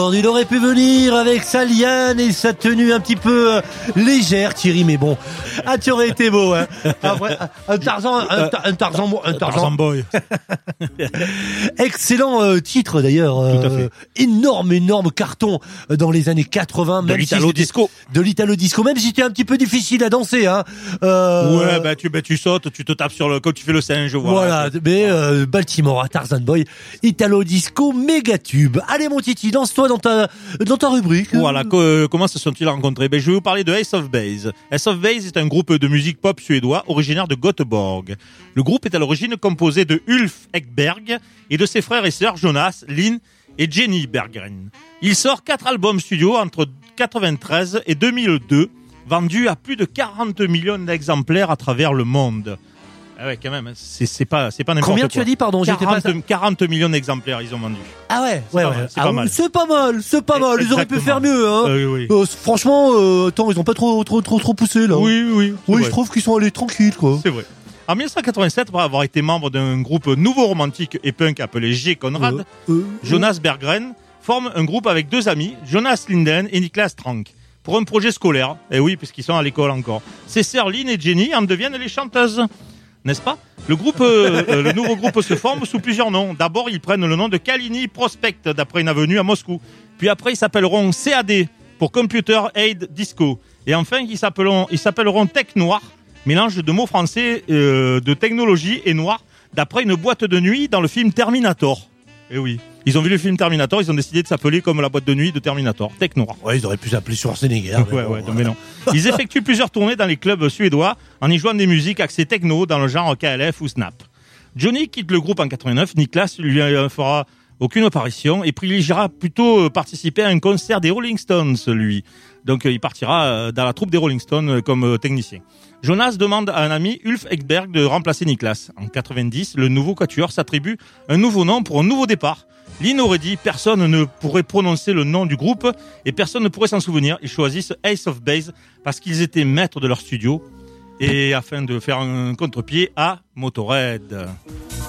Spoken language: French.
Il aurait pu venir avec sa liane et sa tenue un petit peu légère, Thierry, mais bon, tu aurais été beau, hein. Après, un Tarzan Boy. Excellent titre d'ailleurs. Tout à fait. Énorme carton dans les années 80. De l'Italo disco. De l'Italo disco, même si c'était un petit peu difficile à danser, hein. Ouais, tu sautes, tu te tapes comme tu fais le singe, voilà. Mais Baltimore, Tarzan Boy, Italo disco, méga tube. Allez mon Titi, lance-toi dans ta rubrique. Voilà, comment se sont-ils rencontrés? Je vais vous parler de Ace of Base. Ace of Base est un groupe de musique pop suédois originaire de Göteborg. Le groupe est à l'origine composé de Ulf Ekberg et de ses frères et sœurs Jonas, Linn et Jenny Berggren. Il sort 4 albums studio entre 1993 et 2002, vendus à plus de 40 millions d'exemplaires à travers le monde. Ah ouais, quand même, c'est pas n'importe quoi. Combien tu as dit, pardon? 40 millions d'exemplaires, ils ont vendu. Ah ouais, C'est pas mal. C'est pas mal. Ils auraient pu faire mieux, hein. Oui. Franchement, ils ont pas trop poussé, là. Oui. Oui, je trouve qu'ils sont allés tranquilles, quoi. C'est vrai. En 1987, après avoir été membre d'un groupe nouveau romantique et punk appelé G. Conrad, Jonas Berggren forme un groupe avec 2 amis, Jonas Linden et Niklas Trank, pour un projet scolaire. Et oui, puisqu'ils sont à l'école encore. Ses sœurs Linn et Jenny en deviennent les chanteuses. N'est-ce pas? Le nouveau groupe se forme sous plusieurs noms. D'abord, ils prennent le nom de Kalini Prospect, d'après une avenue à Moscou. Puis après, ils s'appelleront CAD, pour Computer Aid Disco. Et enfin, ils s'appelleront Tech Noir, mélange de mots français de technologie et noir, d'après une boîte de nuit dans le film Terminator. Eh oui. Ils ont vu le film Terminator, ils ont décidé de s'appeler comme la boîte de nuit de Terminator, Tech Noir. Ouais, ils auraient pu s'appeler Schwarzenegger. Mais non. Ils effectuent plusieurs tournées dans les clubs suédois en y jouant des musiques axées techno dans le genre KLF ou Snap. Johnny quitte le groupe en 89, Niklas lui fera aucune apparition et privilégiera plutôt participer à un concert des Rolling Stones, lui. Donc il partira dans la troupe des Rolling Stones comme technicien. Jonas demande à un ami, Ulf Ekberg, de remplacer Niklas. En 90, le nouveau quatuor s'attribue un nouveau nom pour un nouveau départ. Linn aurait dit « Personne ne pourrait prononcer le nom du groupe et personne ne pourrait s'en souvenir ». Ils choisissent Ace of Base parce qu'ils étaient maîtres de leur studio et afin de faire un contre-pied à Motorhead.